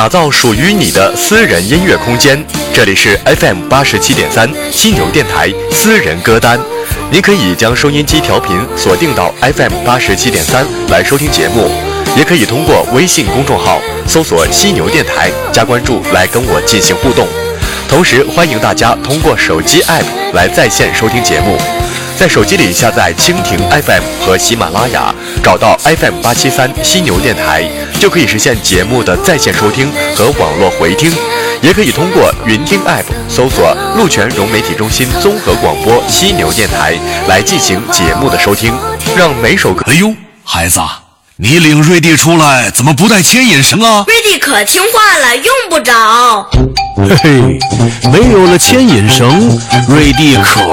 打造属于你的私人音乐空间。这里是 FM87.3犀牛电台私人歌单，您可以将收音机调频锁定到 FM87.3来收听节目，也可以通过微信公众号搜索犀牛电台加关注来跟我进行互动。同时欢迎大家通过手机 App 来在线收听节目，在手机里下载蜻蜓 FM 和喜马拉雅，找到 FM873犀牛电台，就可以实现节目的在线收听和网络回听。也可以通过云听 App 搜索鹿泉融媒体中心综合广播犀牛电台来进行节目的收听，让每首歌。 哎呦，孩子，你领瑞弟出来怎么不带牵引绳啊？ 瑞弟可听话了，用不着。 嘿嘿，没有了牵引绳，瑞弟可